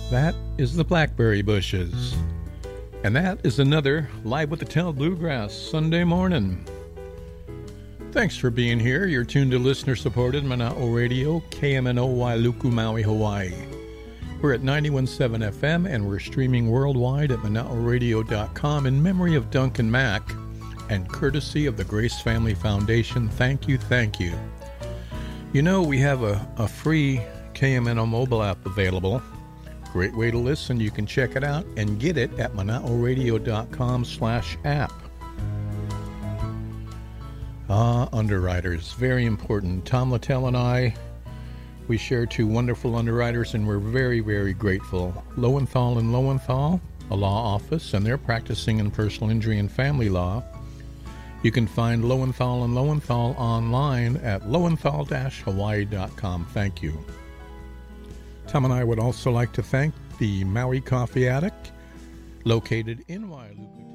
That is the Blackberry Bushes. And that is another Live with the Tell Bluegrass Sunday morning. Thanks for being here. You're tuned to listener-supported Mana'o Radio, KMNO Wailuku, Maui, Hawaii. We're at 91.7 FM, and we're streaming worldwide at mana'oradio.com in memory of Duncan Mack and courtesy of the Grace Family Foundation. Thank you, thank you. You know, we have a free KMNO mobile app available. Great way to listen. You can check it out and get it at mana'oradio.com/app. Underwriters, very important. Tom Littell and I, we share two wonderful underwriters, and we're very, very grateful. Lowenthal & Lowenthal, a law office, and they're practicing in personal injury and family law. You can find Lowenthal & Lowenthal online at lowenthal-hawaii.com. Thank you. Tom and I would also like to thank the Maui Coffee Attic, located in Wailuku.